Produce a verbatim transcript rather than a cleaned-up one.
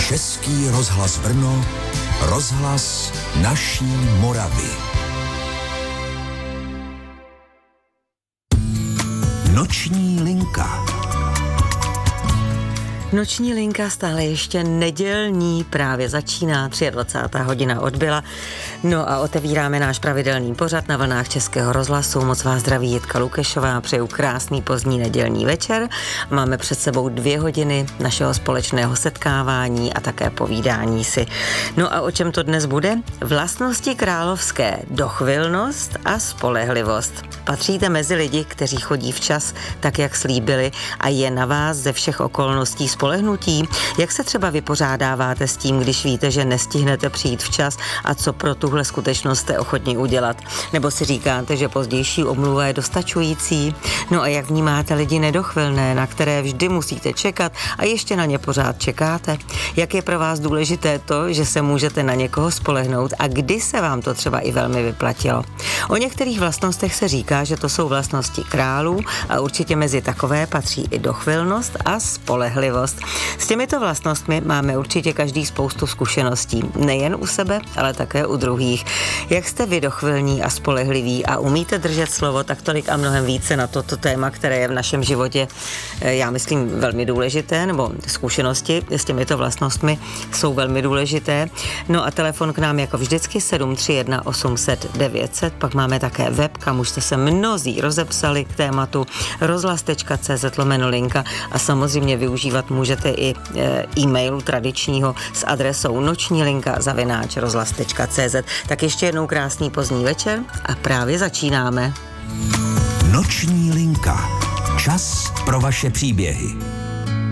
Český rozhlas Brno, rozhlas naší Moravy. Noční linka. Noční linka stále ještě nedělní, právě začíná, dvacátá třetí hodina odbyla. No a otevíráme náš pravidelný pořad na vlnách Českého rozhlasu. Moc vás zdraví Jitka Lukešová, přeju krásný pozdní nedělní večer. Máme před sebou dvě hodiny našeho společného setkávání a také povídání si. No a o čem to dnes bude? Vlastnosti královské, dochvilnost a spolehlivost. Patříte mezi lidi, kteří chodí včas, tak jak slíbili, a je na vás ze všech okolností spolehnutí? Jak se třeba vypořádáváte s tím, když víte, že nestihnete přijít včas a co pro tuhle skutečnost jste ochotni udělat? Nebo si říkáte, že pozdější omluva je dostačující? No a jak vnímáte lidi nedochvilné, na které vždy musíte čekat a ještě na ně pořád čekáte? Jak je pro vás důležité to, že se můžete na někoho spolehnout a kdy se vám to třeba i velmi vyplatilo? O některých vlastnostech se říká, že to jsou vlastnosti králů a určitě mezi takové patří i dochvilnost a spolehlivost. S těmito vlastnostmi máme určitě každý spoustu zkušeností, nejen u sebe, ale také u druhých. Jak jste vy dochvilní a spolehliví a umíte držet slovo, tak tolik a mnohem více na toto téma, které je v našem životě, já myslím, velmi důležité, nebo zkušenosti s těmito vlastnostmi jsou velmi důležité. No a telefon k nám jako vždycky sedm tři jedna osm set devět set, pak máme také web, kam už jste se mnozí rozepsali k tématu rozhlas tečka cé zet lomeno linka a samozřejmě využívat můžete i e-mailu tradičního s adresou noční linka zavináč rozhlas tečka cé zet. Tak ještě jednou krásný pozdní večer a právě začínáme. Noční linka. Čas pro vaše příběhy.